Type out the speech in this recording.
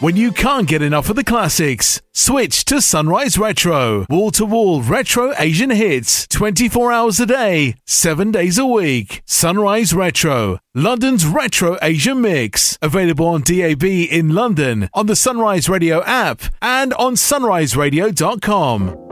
When you can't get enough of the classics, switch to Sunrise Retro. Wall-to-wall retro Asian hits, 24 hours a day, 7 days a week. Sunrise Retro, London's retro Asian mix. Available on DAB in London, on the Sunrise Radio app, and on sunriseradio.com.